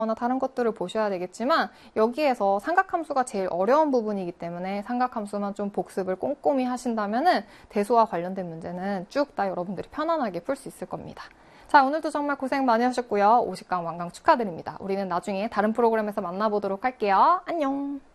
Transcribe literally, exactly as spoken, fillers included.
나 다른 것들을 보셔야 되겠지만 여기에서 삼각함수가 제일 어려운 부분이기 때문에 삼각함수만 좀 복습을 꼼꼼히 하신다면은 대수와 관련된 문제는 쭉 다 여러분들이 편안하게 풀 수 있을 겁니다. 자, 오늘도 정말 고생 많이 하셨고요. 오십 강 완강 축하드립니다. 우리는 나중에 다른 프로그램에서 만나보도록 할게요. 안녕!